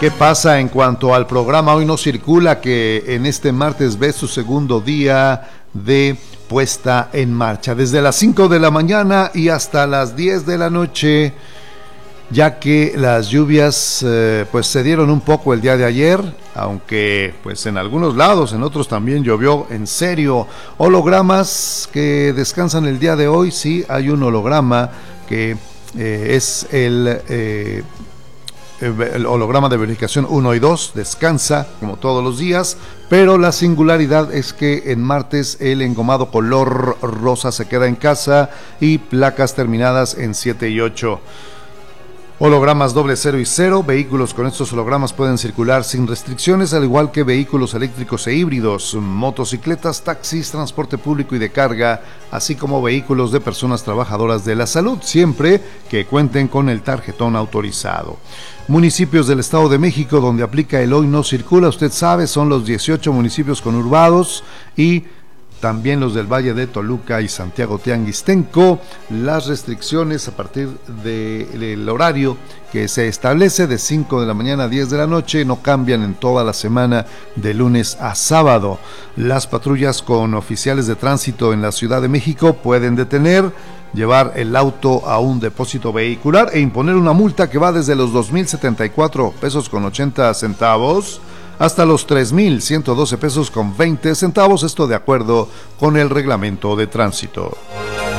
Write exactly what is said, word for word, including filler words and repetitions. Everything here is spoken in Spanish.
¿Qué pasa en cuanto al programa Hoy No Circula, que en este martes ve su segundo día de puesta en marcha? Desde las cinco de la mañana y hasta las diez de la noche, ya que las lluvias eh, pues se dieron un poco el día de ayer, aunque pues en algunos lados, en otros también llovió en serio. Hologramas que descansan el día de hoy, sí, hay un holograma que eh, es el... Eh, el holograma de verificación uno y dos, descansa como todos los días, pero la singularidad es que en martes el engomado color rosa se queda en casa y placas terminadas en siete y ocho. Hologramas doble cero y cero, vehículos con estos hologramas pueden circular sin restricciones, al igual que vehículos eléctricos e híbridos, motocicletas, taxis, transporte público y de carga, así como vehículos de personas trabajadoras de la salud, siempre que cuenten con el tarjetón autorizado. Municipios del Estado de México donde aplica el Hoy No Circula, usted sabe, son los dieciocho municipios conurbados y también los del Valle de Toluca y Santiago Tianguistenco. Las restricciones a partir del horario que se establece de cinco de la mañana a diez de la noche no cambian en toda la semana de lunes a sábado. Las patrullas con oficiales de tránsito en la Ciudad de México pueden detener, llevar el auto a un depósito vehicular e imponer una multa que va desde los dos mil setenta y cuatro pesos con ochenta centavos hasta los tres mil ciento doce pesos con veinte centavos, esto de acuerdo con el reglamento de tránsito.